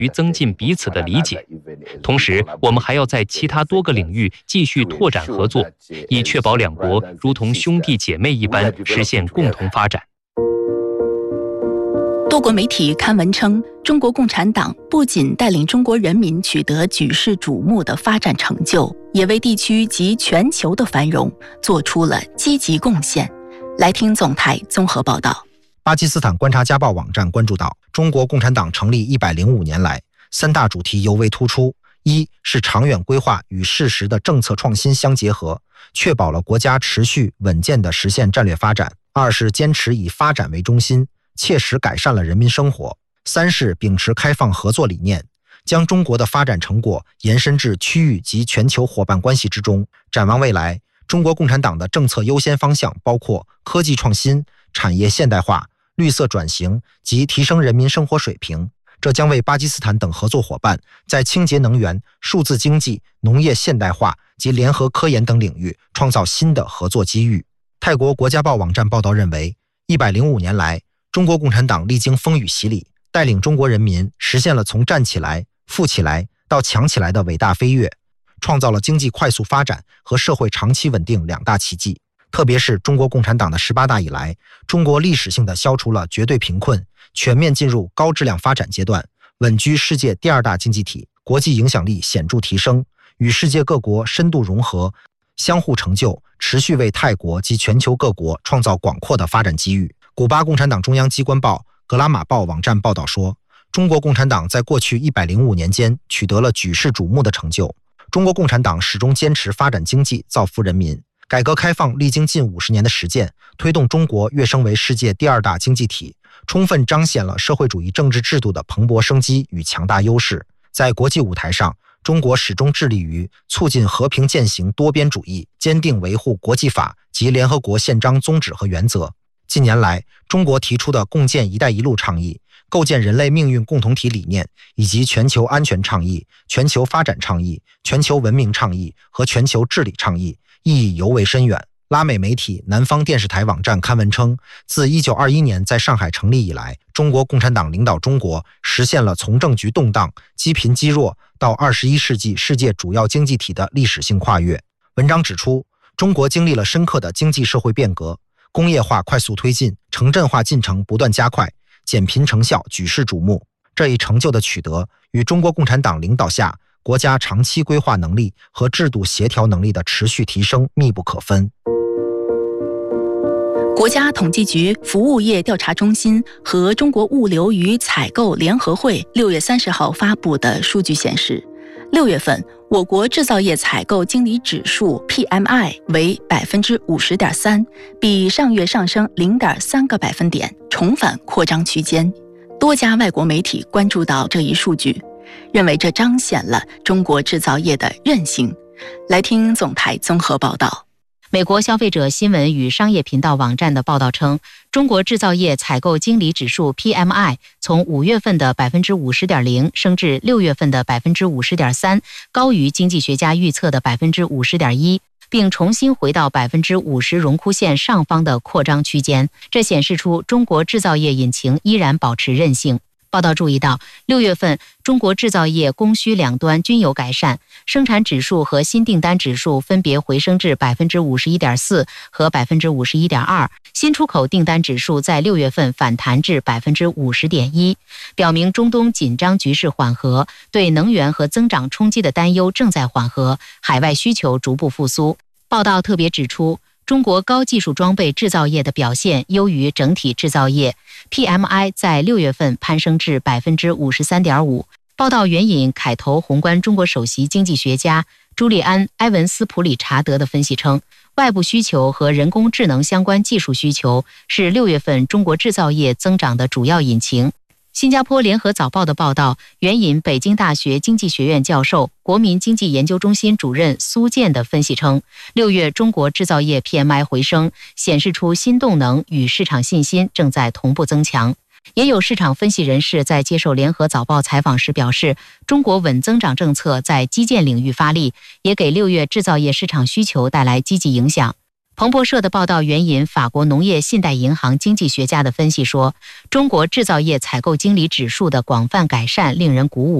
于增进彼此的理解。同时，我们还要在其他多个领域继续拓展合作，以确保两国如同兄弟姐妹一般实现共同发展。 多国媒体刊文称，中国共产党不仅带领中国人民取得举世瞩目的发展成就，也为地区及全球的繁荣做出了积极贡献。来听总台综合报道。 巴基斯坦观察家报网站关注到，中国共产党成立105年来，3大主题尤为突出：一是长远规划与适时的政策创新相结合，确保了国家持续稳健地实现战略发展；二是坚持以发展为中心，切实改善了人民生活；三是秉持开放合作理念，将中国的发展成果延伸至区域及全球伙伴关系之中。展望未来，中国共产党的政策优先方向包括科技创新、产业现代化、绿色转型及提升人民生活水平。这将为巴基斯坦等合作伙伴在清洁能源、数字经济、农业现代化及联合科研等领域创造新的合作机遇。泰国国家报网站报道认为，105年来，中国共产党历经风雨洗礼，带领中国人民实现了从站起来、富起来到强起来的伟大飞跃，创造了经济快速发展和社会长期稳定2大奇迹。特别是中国共产党的18大以来，中国历史性地消除了绝对贫困，全面进入高质量发展阶段，稳居世界第2大经济体，国际影响力显著提升，与世界各国深度融合，相互成就，持续为泰国及全球各国创造广阔的发展机遇。古巴共产党中央机关报格拉马报网站报道说，中国共产党在过去105年间取得了举世瞩目的成就。中国共产党始终坚持发展经济，造福人民。改革开放历经近50年的实践，推动中国跃升为世界第2大经济体，充分彰显了社会主义政治制度的蓬勃生机与强大优势。在国际舞台上，中国始终致力于促进和平践行多边主义，坚定维护国际法及联合国宪章宗旨和原则。近年来，中国提出的共建“一带一路”倡议、构建人类命运共同体理念，以及全球安全倡议、全球发展倡议、全球文明倡议和全球治理倡议，意义尤为深远。拉美媒体南方电视台网站刊文称，自1921年在上海成立以来，中国共产党领导中国实现了从政局动荡、积贫积弱到21世纪世界主要经济体的历史性跨越。文章指出，中国经历了深刻的经济社会变革，工业化快速推进，城镇化进程不断加快，减贫成效举世瞩目。这一成就的取得与中国共产党领导下国家长期规划能力和制度协调能力的持续提升密不可分。 国家统计局服务业调查中心和中国物流与采购联合会6月30号发布的数据显示，6月份我国制造业采购经理指数 PMI 为 50.3%， 比上月上升 0.3个百分点，重返扩张区间。多家外国媒体关注到这一数据，认为这彰显了中国制造业的韧性。来听总台综合报道。 美国消费者新闻与商业频道网站的报道称，中国制造业采购经理指数 PMI 从5月份的 50.0% 升至6月份的 50.3%， 高于经济学家预测的 50.1%， 并重新回到 50% 荣枯线上方的扩张区间。这显示出中国制造业引擎依然保持韧性。报道注意到，6月份中国制造业供需两端均有改善，生产指数和新订单指数分别回升至 51.4% 和 51.2%， 新出口订单指数在6月份反弹至 50.1%， 表明中东紧张局势缓和，对能源和增长冲击的担忧正在缓和，海外需求逐步复苏。报道特别指出，中国高技术装备制造业的表现优于整体制造业， PMI 在6月份攀升至 53.5%。 报道援引凯投宏观中国首席经济学家朱利安·埃文斯普理查德的分析称，外部需求和人工智能相关技术需求是6月份中国制造业增长的主要引擎。新加坡联合早报的报道援引北京大学经济学院教授、国民经济研究中心主任苏建的分析称，6月中国制造业 PMI 回升，显示出新动能与市场信心正在同步增强。也有市场分析人士在接受联合早报采访时表示，中国稳增长政策在基建领域发力，也给6月制造业市场需求带来积极影响。 彭博社的报道援引法国农业信贷银行经济学家的分析说，中国制造业采购经理指数的广泛改善令人鼓舞。